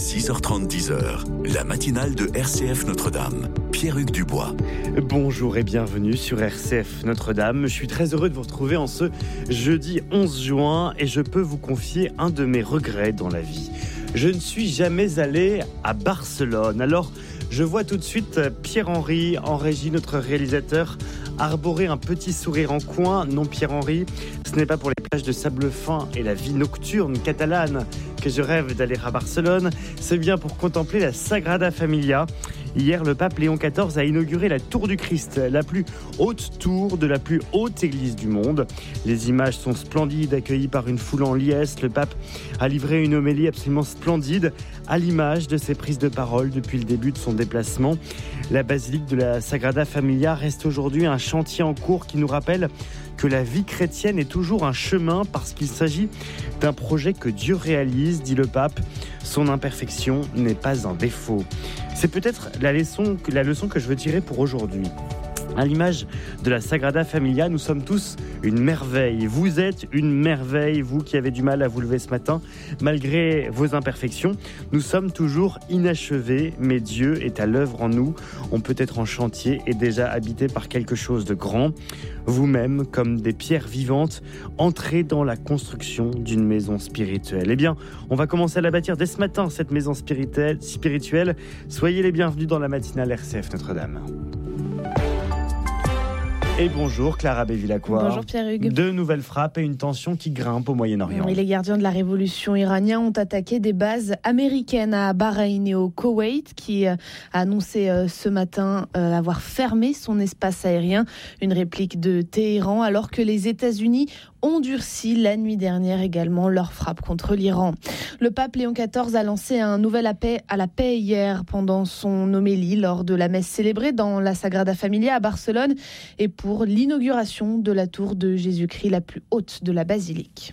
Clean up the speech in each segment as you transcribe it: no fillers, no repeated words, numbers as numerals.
6h30, 10h, la matinale de RCF Notre-Dame. Pierre-Hugues Dubois. Bonjour et bienvenue sur RCF Notre-Dame. Je suis très heureux de vous retrouver en ce jeudi 11 juin et je peux vous confier un de mes regrets dans la vie. Je ne suis jamais allé à Barcelone. Alors, je vois tout de suite Pierre-Henri en régie, notre réalisateur, arborer un petit sourire en coin. Non, Pierre-Henri, ce n'est pas pour les plages de sable fin et la vie nocturne catalane que je rêve d'aller à Barcelone. C'est bien pour contempler la Sagrada Familia. Hier, le pape Léon XIV a inauguré la Tour du Christ, la plus haute tour de la plus haute église du monde. Les images sont splendides, accueillies par une foule en liesse. Le pape a livré une homélie absolument splendide, à l'image de ses prises de parole depuis le début de son déplacement. La basilique de la Sagrada Familia reste aujourd'hui un chantier en cours qui nous rappelle que la vie chrétienne est toujours un chemin parce qu'il s'agit d'un projet que Dieu réalise, dit le pape. Son imperfection n'est pas un défaut. C'est peut-être la leçon que je veux tirer pour aujourd'hui. À l'image de la Sagrada Familia, nous sommes tous une merveille. Vous êtes une merveille, vous qui avez du mal à vous lever ce matin. Malgré vos imperfections, nous sommes toujours inachevés, mais Dieu est à l'œuvre en nous. On peut être en chantier et déjà habité par quelque chose de grand. Vous-même, comme des pierres vivantes, entrez dans la construction d'une maison spirituelle. Eh bien, on va commencer à la bâtir dès ce matin, cette maison spirituelle. Soyez les bienvenus dans la matinale RCF Notre-Dame. Et bonjour Clara Bévilacqua. Bonjour Pierre-Hugues. Deux nouvelles frappes et une tension qui grimpe au Moyen-Orient. Et les gardiens de la révolution iranienne ont attaqué des bases américaines à Bahreïn et au Koweït, qui a annoncé ce matin avoir fermé son espace aérien. Une réplique de Téhéran, alors que les États-Unis ont durci la nuit dernière également leur frappe contre l'Iran. Le pape Léon XIV a lancé un nouvel appel à la paix hier pendant son homélie lors de la messe célébrée dans la Sagrada Familia à Barcelone et pour l'inauguration de la tour de Jésus-Christ, la plus haute de la basilique.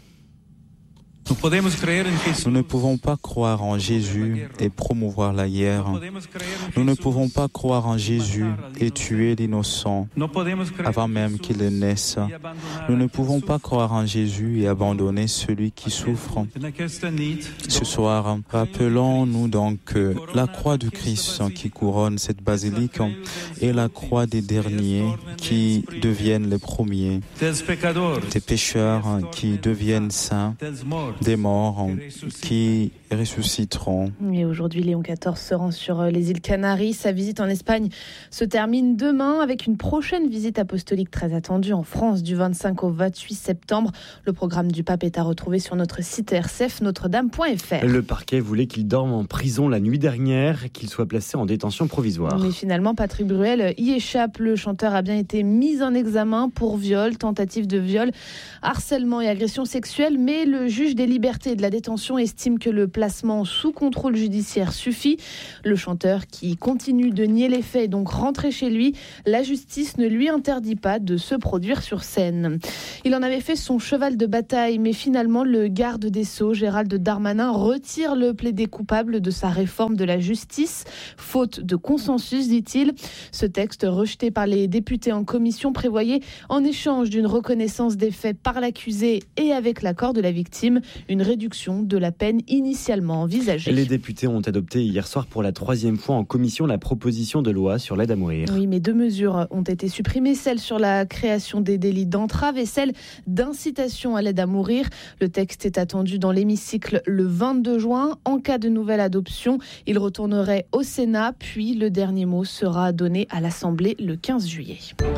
Nous ne pouvons pas croire en Jésus et promouvoir la guerre. Nous ne pouvons pas croire en Jésus et tuer l'innocent avant même qu'il ne naisse. Nous ne pouvons pas croire en Jésus et abandonner celui qui souffre. Ce soir, rappelons-nous donc que la croix du Christ qui couronne cette basilique est la croix des derniers qui deviennent les premiers, des pécheurs qui deviennent saints, des morts qui ressusciteront. Et aujourd'hui, Léon XIV se rend sur les îles Canaries. Sa visite en Espagne se termine demain avec une prochaine visite apostolique très attendue en France du 25 au 28 septembre. Le programme du pape est à retrouver sur notre site rcfnotredame.fr. Le parquet voulait qu'il dorme en prison la nuit dernière et qu'il soit placé en détention provisoire. Mais finalement, Patrick Bruel y échappe. Le chanteur a bien été mis en examen pour viol, tentative de viol, harcèlement et agression sexuelle, mais le juge des libertés et de la détention estime que le placement sous contrôle judiciaire suffit. Le chanteur, qui continue de nier les faits, est donc rentré chez lui. La justice ne lui interdit pas de se produire sur scène. Il en avait fait son cheval de bataille, mais finalement, le garde des Sceaux, Gérald Darmanin, retire le plaidé coupable de sa réforme de la justice, faute de consensus, dit-il. Ce texte, rejeté par les députés en commission, prévoyait, en échange d'une reconnaissance des faits par l'accusé et avec l'accord de la victime, une réduction de la peine initialement envisagée. Les députés ont adopté hier soir pour la 3e fois en commission la proposition de loi sur l'aide à mourir. Oui, mais deux mesures ont été supprimées, celle sur la création des délits d'entrave et celle d'incitation à l'aide à mourir. Le texte est attendu dans l'hémicycle le 22 juin. En cas de nouvelle adoption, il retournerait au Sénat, puis le dernier mot sera donné à l'Assemblée le 15 juillet.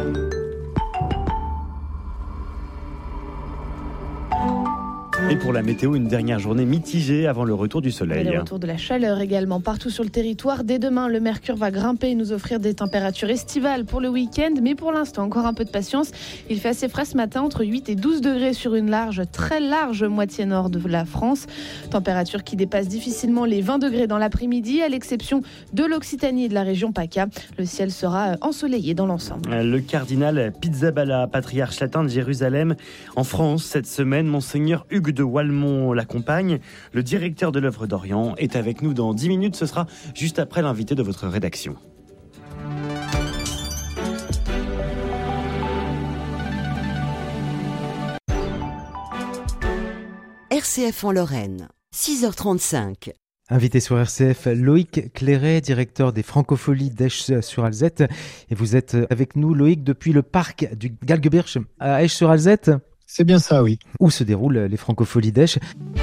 Et pour la météo, une dernière journée mitigée avant le retour du soleil. Le retour de la chaleur également partout sur le territoire. Dès demain, le mercure va grimper et nous offrir des températures estivales pour le week-end. Mais pour l'instant, encore un peu de patience. Il fait assez frais ce matin, entre 8 et 12 degrés sur une très large moitié nord de la France. Température qui dépasse difficilement les 20 degrés dans l'après-midi, à l'exception de l'Occitanie et de la région PACA. Le ciel sera ensoleillé dans l'ensemble. Le cardinal Pizzaballa, patriarche latin de Jérusalem, en France cette semaine, Monseigneur Hugues de Walmont l'accompagne. Le directeur de l'œuvre d'Orient est avec nous dans 10 minutes. Ce sera juste après l'invité de votre rédaction. RCF en Lorraine, 6h35. Invité sur RCF, Loïc Cléret, directeur des Francopholies d'Esch-sur-Alzette. Et vous êtes avec nous, Loïc, depuis le parc du Galgebirch à Esch-sur-Alzette. C'est bien ça, oui. Où se déroulent les Francopholies d'Esch.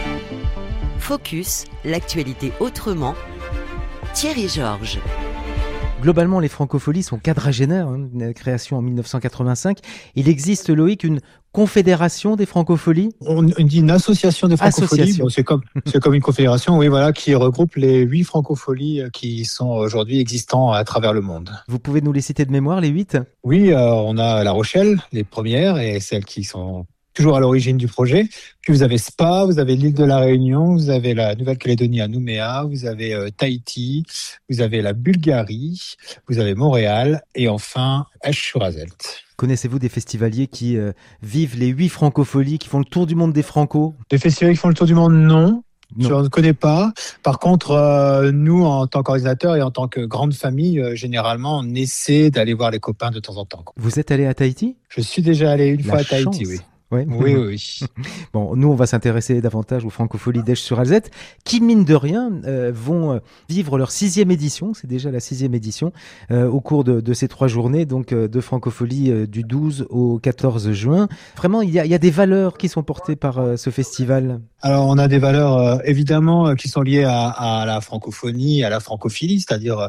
Focus, l'actualité autrement. Thierry Georges. Globalement, les Francopholies sont quadragénaires, création en 1985. Il existe, Loïc, une confédération des Francopholies ? On dit une association des Francopholies. Bon, c'est comme une confédération, oui, voilà, qui regroupe les 8 Francopholies qui sont aujourd'hui existants à travers le monde. Vous pouvez nous les citer de mémoire, les 8 ? Oui, on a La Rochelle, les premières, et celles qui sont toujours à l'origine du projet. Puis vous avez Spa, vous avez l'île de la Réunion, vous avez la Nouvelle-Calédonie à Nouméa, vous avez Tahiti, vous avez la Bulgarie, vous avez Montréal et enfin Esch-sur-Alzette. Connaissez-vous des festivaliers qui vivent les 8 Francopholies, qui font le tour du monde des Franco ? Des festivaliers qui font le tour du monde, non. Je ne connais pas. Par contre, nous, en tant qu'organisateurs et en tant que grande famille, généralement, on essaie d'aller voir les copains de temps en temps. Vous êtes allé à Tahiti ? Je suis déjà allé une fois à Tahiti, oui. Ouais. Oui. Bon, nous, on va s'intéresser davantage aux Francopholies d'Esch-sur-Alzette, qui, mine de rien, vont vivre leur 6e édition. C'est déjà la 6e édition au cours de ces 3 journées, donc de Francophonie du 12 au 14 juin. Vraiment, il y a des valeurs qui sont portées par ce festival. Alors, on a des valeurs évidemment qui sont liées à la francophonie, à la francophilie, c'est-à-dire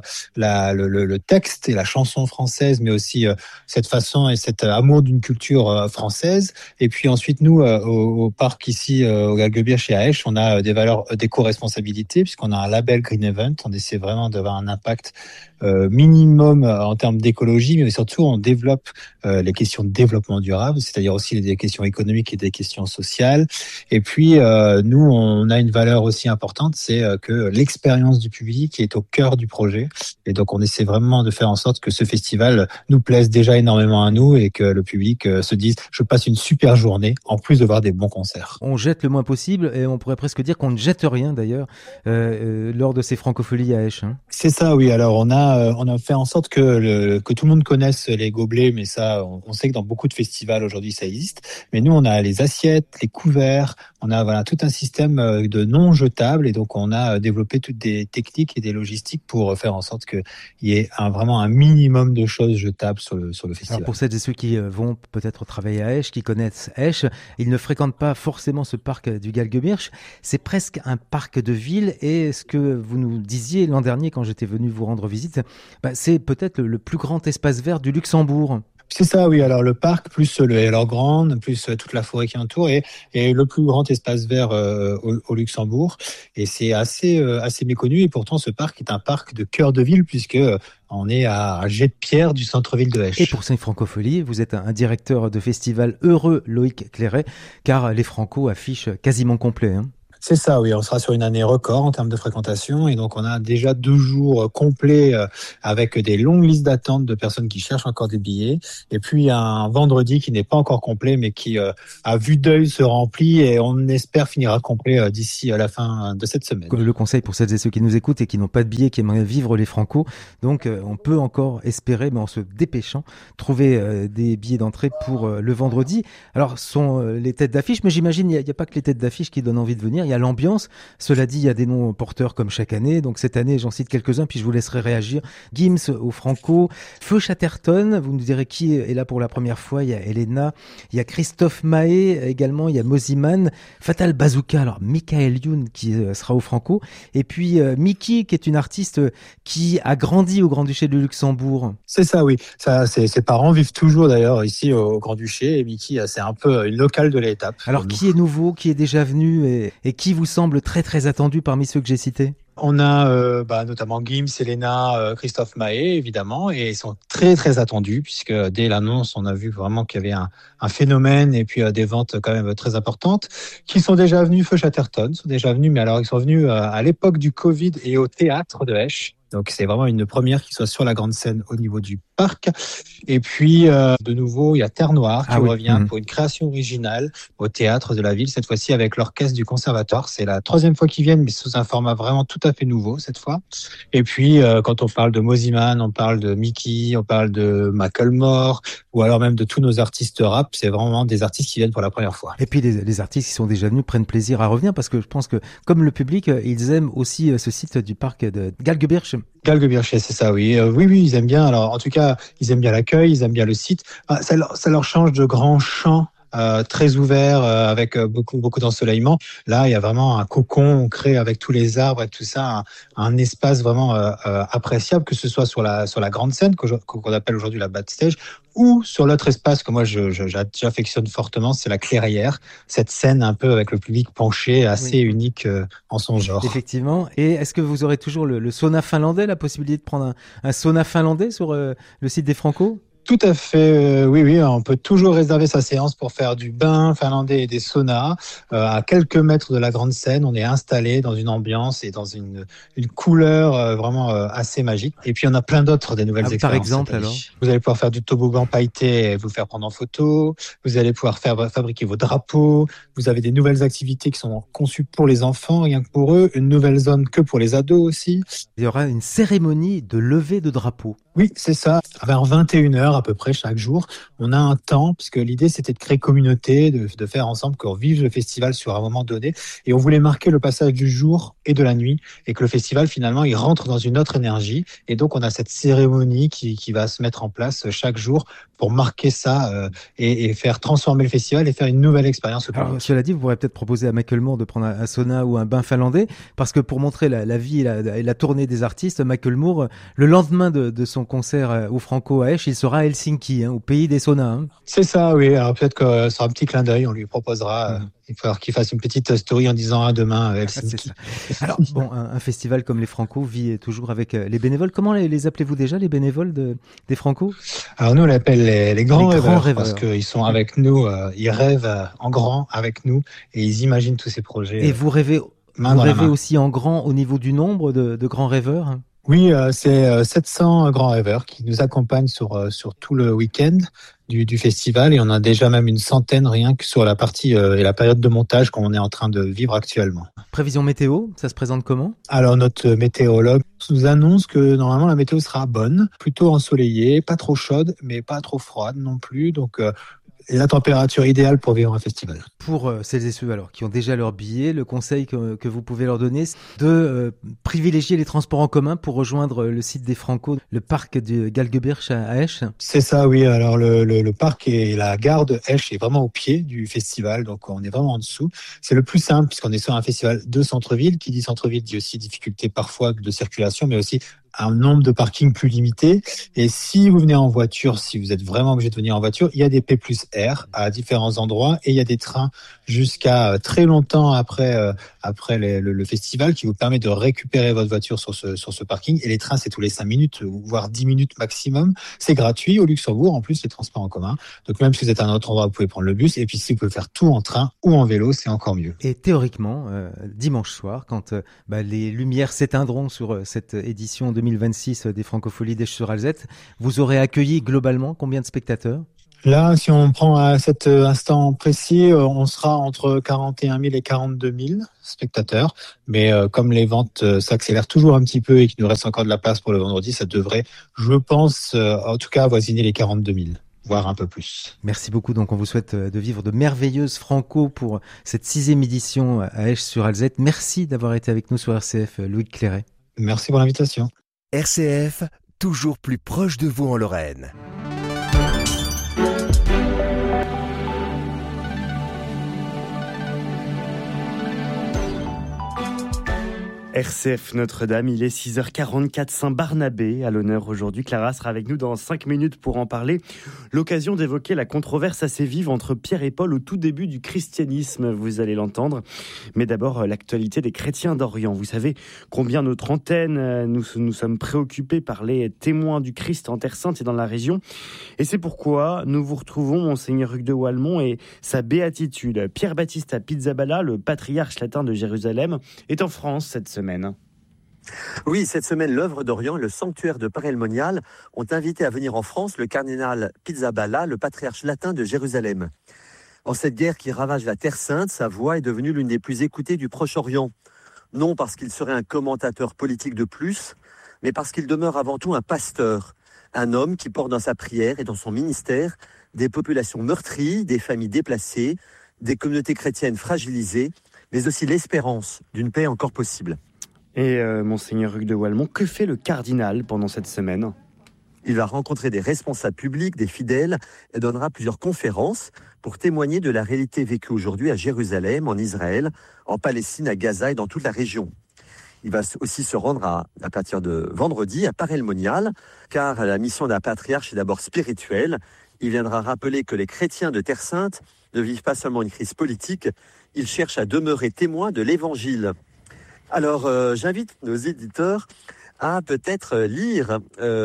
le texte et la chanson française, mais aussi cette façon et cet amour d'une culture française. Et puis ensuite, nous, au parc ici, au Galgebirch et à Esch, on a des valeurs d'éco-responsabilité, puisqu'on a un label Green Event. On essaie vraiment d'avoir un impact minimum en termes d'écologie, mais surtout on développe les questions de développement durable, c'est-à-dire aussi des questions économiques et des questions sociales. Et puis nous, on a une valeur aussi importante, c'est que l'expérience du public est au cœur du projet. Et donc on essaie vraiment de faire en sorte que ce festival nous plaise déjà énormément à nous et que le public se dise « je passe une super journée », en plus de voir des bons concerts. On jette le moins possible et on pourrait presque dire qu'on ne jette rien d'ailleurs lors de ces Francopholies à Esch. C'est ça, oui. Alors on a fait en sorte que tout le monde connaisse les gobelets, mais ça, on sait que dans beaucoup de festivals aujourd'hui ça existe. Mais nous, on a les assiettes, les couverts, on a tout un système de non jetables, et donc on a développé toutes des techniques et des logistiques pour faire en sorte qu'il y ait vraiment un minimum de choses jetables sur le festival. Alors pour celles et ceux qui vont peut-être travailler à Esch, qui connaissent Esch, ils ne fréquentent pas forcément ce parc du Galgebirch. C'est presque un parc de ville, et ce que vous nous disiez l'an dernier quand j'étais venu vous rendre visite, c'est peut-être le plus grand espace vert du Luxembourg. C'est ça, oui. Alors le parc, plus le Hello Grand, plus toute la forêt qui entoure, et le plus grand espace vert au Luxembourg. Et c'est assez méconnu. Et pourtant, ce parc est un parc de cœur de ville, puisque on est à un jet de pierre du centre-ville de Esch. Et pour ces Francopholies, vous êtes un directeur de festival heureux, Loïc Cléret, car les Franco affichent quasiment complet. C'est ça, oui. On sera sur une année record en termes de fréquentation, et donc on a déjà 2 jours complets avec des longues listes d'attente de personnes qui cherchent encore des billets, et puis un vendredi qui n'est pas encore complet, mais qui à vue d'œil se remplit, et on espère finira complet d'ici à la fin de cette semaine. Le conseil pour celles et ceux qui nous écoutent et qui n'ont pas de billets, qui aimeraient vivre les Franco, donc on peut encore espérer, mais en se dépêchant, trouver des billets d'entrée pour le vendredi. Alors ce sont les têtes d'affiche, mais j'imagine il n'y a pas que les têtes d'affiche qui donnent envie de venir. Il y a l'ambiance. Cela dit, il y a des noms porteurs comme chaque année. Donc cette année, j'en cite quelques-uns, puis je vous laisserai réagir. Gims au Franco, Feu Chatterton, vous nous direz qui est là pour la première fois. Il y a Elena, il y a Christophe Mahé également, il y a Moziman, Fatal Bazooka, alors Michael Youn qui sera au Franco, et puis Miki qui est une artiste qui a grandi au Grand-Duché de Luxembourg. C'est ça, oui. Ça, ses parents vivent toujours d'ailleurs ici au Grand-Duché, et Miki, c'est un peu une locale de l'étape. Alors qui est nouveau, qui est déjà venu et qui vous semble très très attendu parmi ceux que j'ai cités ? On a notamment Gims, Elena, Christophe Mahé, évidemment, et ils sont très très attendus, puisque dès l'annonce, on a vu vraiment qu'il y avait un phénomène, et puis des ventes quand même très importantes, qui sont déjà venus. Feu Chatterton sont déjà venus, mais alors ils sont venus à l'époque du Covid et au théâtre de Esch. Donc c'est vraiment une première qui soit sur la grande scène au niveau du parc. Et puis, de nouveau, il y a Terre Noire qui revient Mmh. pour une création originale au théâtre de la ville, cette fois-ci avec l'orchestre du Conservatoire. C'est la 3e fois qu'ils viennent, mais sous un format vraiment tout à fait nouveau cette fois. Et puis, quand on parle de Mosimann, on parle de Mickey, on parle de Macklemore, ou alors même de tous nos artistes rap. C'est vraiment des artistes qui viennent pour la première fois. Et puis les artistes qui sont déjà venus prennent plaisir à revenir parce que je pense que, comme le public, ils aiment aussi ce site du parc de Galgebirche. Galgebirche, c'est ça, oui. Oui, ils aiment bien. Alors, en tout cas, ils aiment bien l'accueil, ils aiment bien le site. Ça leur change de grands champs. Très ouvert avec beaucoup d'ensoleillement. Là, il y a vraiment un cocon créé avec tous les arbres et tout ça, un espace vraiment appréciable, que ce soit sur la grande scène qu'on appelle aujourd'hui la backstage, ou sur l'autre espace que moi j'affectionne fortement, c'est la clairière, cette scène un peu avec le public penché, assez unique en son genre. Effectivement. Et est-ce que vous aurez toujours le sauna finlandais, la possibilité de prendre un sauna finlandais sur le site des Franco ? Tout à fait, oui, on peut toujours réserver sa séance pour faire du bain finlandais et des saunas. À quelques mètres de la grande scène, on est installé dans une ambiance et dans une couleur vraiment assez magique. Et puis on a plein d'autres des nouvelles expériences. Par exemple, alors ? Vous allez pouvoir faire du toboggan pailleté et vous faire prendre en photo. Vous allez pouvoir fabriquer vos drapeaux. Vous avez des nouvelles activités qui sont conçues pour les enfants, rien que pour eux. Une nouvelle zone que pour les ados aussi. Il y aura une cérémonie de levée de drapeau. Oui, c'est ça. Vers 21h à peu près chaque jour, on a un temps, puisque l'idée c'était de créer communauté, de faire ensemble qu'on vive le festival sur un moment donné. Et on voulait marquer le passage du jour et de la nuit, et que le festival finalement il rentre dans une autre énergie. Et donc on a cette cérémonie qui va se mettre en place chaque jour pour marquer ça et faire transformer le festival et faire une nouvelle expérience au public. Alors, cela dit, vous pourrez peut-être proposer à Macklemore de prendre un sauna ou un bain finlandais, parce que pour montrer la vie et la tournée des artistes, Macklemore, le lendemain de son concert au Franco à Esch, il sera à Helsinki, au pays des saunas. C'est ça, oui. Alors peut-être que ce sera un petit clin d'œil, on lui proposera. Il faudra qu'il fasse une petite story en disant demain à Helsinki. Alors bon, un festival comme les Franco vit toujours avec les bénévoles. Comment les appelez-vous déjà, les bénévoles des Franco ? Alors nous on l'appelle les grands rêveurs, parce parce qu'ils sont avec nous, ils rêvent en grand avec nous et ils imaginent tous ces projets. Et vous rêvez aussi en grand au niveau du nombre de grands rêveurs ? Oui, c'est 700 grands rêveurs qui nous accompagnent sur tout le week-end du festival, et on a déjà même une centaine rien que sur la partie et la période de montage qu'on est en train de vivre actuellement. Prévision météo, ça se présente comment ? Alors notre météorologue nous annonce que normalement la météo sera bonne, plutôt ensoleillée, pas trop chaude mais pas trop froide non plus, donc la température idéale pour vivre un festival. Pour celles et ceux qui ont déjà leur billet, le conseil que vous pouvez leur donner, c'est de privilégier les transports en commun pour rejoindre le site des Franco, le parc de Galgebirche à Esch. C'est ça, oui. Alors le parc et la gare de Esch est vraiment au pied du festival, donc on est vraiment en dessous. C'est le plus simple puisqu'on est sur un festival de centre-ville. Qui dit centre-ville dit aussi difficulté parfois de circulation, mais aussi un nombre de parkings plus limité. Et si vous venez en voiture, si vous êtes vraiment obligé de venir en voiture, il y a des P+R à différents endroits et il y a des trains jusqu'à très longtemps après le festival qui vous permet de récupérer votre voiture sur ce parking. Et les trains, c'est tous les 5 minutes, voire 10 minutes maximum. C'est gratuit au Luxembourg, en plus, les transports en commun. Donc même si vous êtes à un autre endroit, vous pouvez prendre le bus. Et puis si vous pouvez faire tout en train ou en vélo, c'est encore mieux. Et théoriquement, dimanche soir, quand les lumières s'éteindront sur cette édition 2026 des Francopholies d'Esch-sur-Alzette, vous aurez accueilli globalement combien de spectateurs ? Là, si on prend à cet instant précis, on sera entre 41 000 et 42 000 spectateurs. Mais comme les ventes s'accélèrent toujours un petit peu et qu'il nous reste encore de la place pour le vendredi, ça devrait, je pense, en tout cas, avoisiner les 42 000. Voire un peu plus. Merci beaucoup. Donc, on vous souhaite de vivre de merveilleuses Franco pour cette 6e édition à Esch-sur-Alzette. Merci d'avoir été avec nous sur RCF, Loïc Cléret. Merci pour l'invitation. RCF, toujours plus proche de vous en Lorraine. RCF Notre-Dame, il est 6h44, Saint-Barnabé à l'honneur aujourd'hui. Clara sera avec nous dans 5 minutes pour en parler. L'occasion d'évoquer la controverse assez vive entre Pierre et Paul au tout début du christianisme, vous allez l'entendre. Mais d'abord, l'actualité des chrétiens d'Orient. Vous savez combien notre antenne, nous sommes préoccupés par les témoins du Christ en Terre Sainte et dans la région. Et c'est pourquoi nous vous retrouvons Monseigneur Hugues de Walmont et sa béatitude. Pierre Baptista Pizzaballa, le patriarche latin de Jérusalem, est en France cette semaine. Oui, cette semaine, l'œuvre d'Orient et le sanctuaire de Paray-le-Monial ont invité à venir en France le cardinal Pizzaballa, le patriarche latin de Jérusalem. En cette guerre qui ravage la Terre Sainte, sa voix est devenue l'une des plus écoutées du Proche-Orient. Non parce qu'il serait un commentateur politique de plus, mais parce qu'il demeure avant tout un pasteur, un homme qui porte dans sa prière et dans son ministère des populations meurtries, des familles déplacées, des communautés chrétiennes fragilisées, mais aussi l'espérance d'une paix encore possible. Et Monseigneur Hugues de Walmont, que fait le cardinal pendant cette semaine ? Il va rencontrer des responsables publics, des fidèles, et donnera plusieurs conférences pour témoigner de la réalité vécue aujourd'hui à Jérusalem, en Israël, en Palestine, à Gaza et dans toute la région. Il va aussi se rendre à partir de vendredi à Paray-le-Monial, car la mission d'un patriarche est d'abord spirituelle. Il viendra rappeler que les chrétiens de Terre Sainte ne vivent pas seulement une crise politique, ils cherchent à demeurer témoins de l'Évangile. Alors, j'invite nos éditeurs à peut-être lire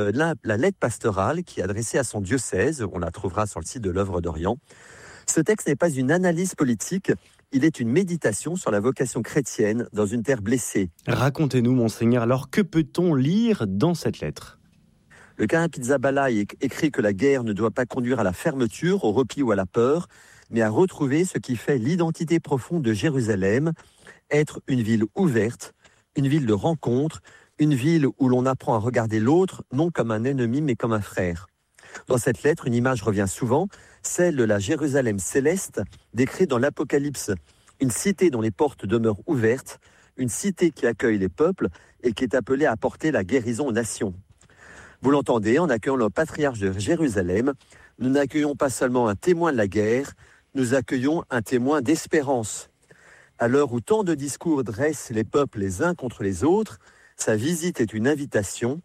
la lettre pastorale qui est adressée à son diocèse. On la trouvera sur le site de l'œuvre d'Orient. Ce texte n'est pas une analyse politique, il est une méditation sur la vocation chrétienne dans une terre blessée. Racontez-nous, Monseigneur, alors que peut-on lire dans cette lettre ? Le cardinal Pizzaballa écrit que la guerre ne doit pas conduire à la fermeture, au repli ou à la peur, mais à retrouver ce qui fait l'identité profonde de Jérusalem, être une ville ouverte, une ville de rencontre, une ville où l'on apprend à regarder l'autre, non comme un ennemi, mais comme un frère. Dans cette lettre, une image revient souvent, celle de la Jérusalem céleste, décrite dans l'Apocalypse. Une cité dont les portes demeurent ouvertes, une cité qui accueille les peuples et qui est appelée à apporter la guérison aux nations. Vous l'entendez, en accueillant le patriarche de Jérusalem, nous n'accueillons pas seulement un témoin de la guerre, nous accueillons un témoin d'espérance. À l'heure où tant de discours dressent les peuples les uns contre les autres, sa visite est une invitation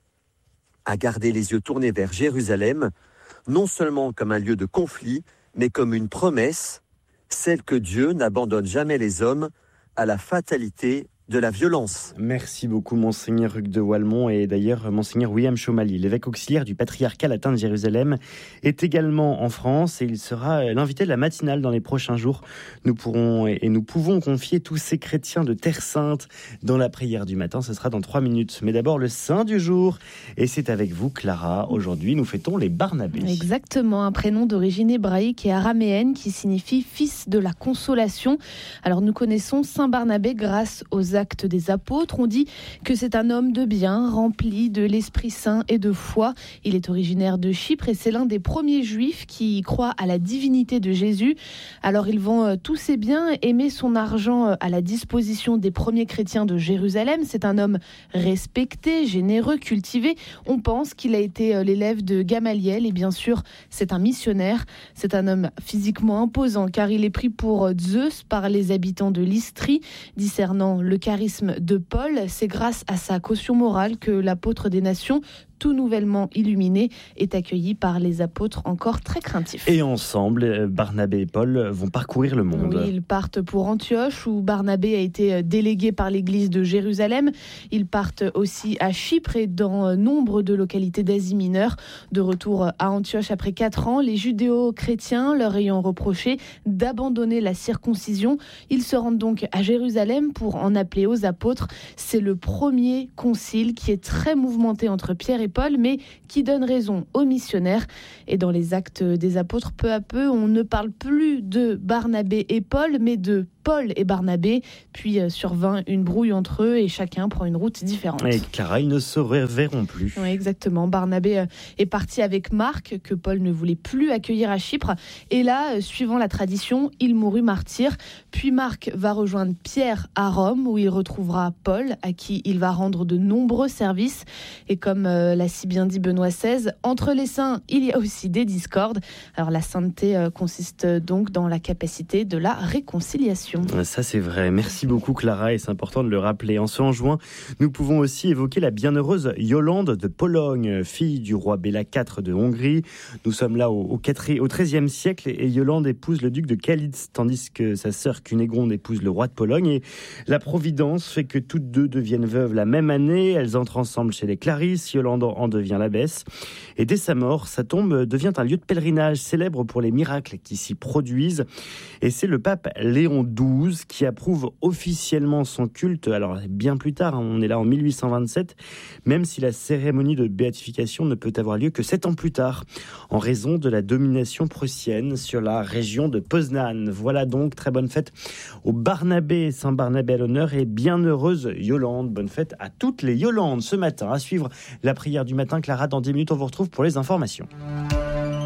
à garder les yeux tournés vers Jérusalem, non seulement comme un lieu de conflit, mais comme une promesse, celle que Dieu n'abandonne jamais les hommes à la fatalité de la violence. Merci beaucoup, Monseigneur Hugues de Walmont. Et d'ailleurs, Monseigneur William Chomali, l'évêque auxiliaire du patriarcat latin de Jérusalem, est également en France et il sera l'invité de la matinale dans les prochains jours. Nous pouvons confier tous ces chrétiens de Terre Sainte dans la prière du matin. Ce sera dans 3 minutes. Mais d'abord, le saint du jour. Et c'est avec vous, Clara. Aujourd'hui, nous fêtons les Barnabés. Exactement, un prénom d'origine hébraïque et araméenne qui signifie fils de la consolation. Alors, nous connaissons Saint Barnabé grâce aux actes des apôtres. On dit que c'est un homme de bien, rempli de l'Esprit Saint et de foi. Il est originaire de Chypre et c'est l'un des premiers juifs qui croient à la divinité de Jésus. Alors il vend tous ses biens et met son argent à la disposition des premiers chrétiens de Jérusalem. C'est un homme respecté, généreux, cultivé. On pense qu'il a été l'élève de Gamaliel et bien sûr c'est un missionnaire. C'est un homme physiquement imposant car il est pris pour Zeus par les habitants de l'Istrie, discernant le charisme de Paul. C'est grâce à sa caution morale que l'apôtre des nations, tout nouvellement illuminé, est accueilli par les apôtres encore très craintifs. Et ensemble, Barnabé et Paul vont parcourir le monde. Oui, ils partent pour Antioche, où Barnabé a été délégué par l'église de Jérusalem. Ils partent aussi à Chypre et dans nombre de localités d'Asie mineure. De retour à Antioche après 4 ans, les judéo-chrétiens leur ayant reproché d'abandonner la circoncision. Ils se rendent donc à Jérusalem pour en appeler aux apôtres. C'est le premier concile qui est très mouvementé entre Pierre et Paul, mais qui donne raison aux missionnaires. Et dans les actes des apôtres, peu à peu, on ne parle plus de Barnabé et Paul, mais de Paul et Barnabé, puis survint une brouille entre eux et chacun prend une route différente. Et Clara, ils ne se reverront plus. Oui, exactement. Barnabé est parti avec Marc, que Paul ne voulait plus accueillir à Chypre. Et là, suivant la tradition, il mourut martyr. Puis Marc va rejoindre Pierre à Rome, où il retrouvera Paul, à qui il va rendre de nombreux services. Et comme l'a si bien dit Benoît XVI, entre les saints, il y a aussi des discordes. Alors la sainteté consiste donc dans la capacité de la réconciliation. Ça c'est vrai, merci beaucoup Clara et c'est important de le rappeler. En ce 11 juin, nous pouvons aussi évoquer la bienheureuse Yolande de Pologne, fille du roi Béla IV de Hongrie. Nous sommes là au XIIIe siècle et Yolande épouse le duc de Kalisz, tandis que sa sœur Cunégonde épouse le roi de Pologne. Et la providence fait que toutes deux deviennent veuves la même année, elles entrent ensemble chez les Clarisses, Yolande en devient l'abbesse. Et dès sa mort, sa tombe devient un lieu de pèlerinage célèbre pour les miracles qui s'y produisent. Et c'est le pape Léon XII XII qui approuve officiellement son culte, alors bien plus tard, on est là en 1827, même si la cérémonie de béatification ne peut avoir lieu que 7 ans plus tard, en raison de la domination prussienne sur la région de Poznan. Voilà donc, très bonne fête au Barnabé, Saint-Barnabé à l'honneur, et bienheureuse Yolande. Bonne fête à toutes les Yolandes ce matin. À suivre la prière du matin, Clara, dans 10 minutes, on vous retrouve pour les informations.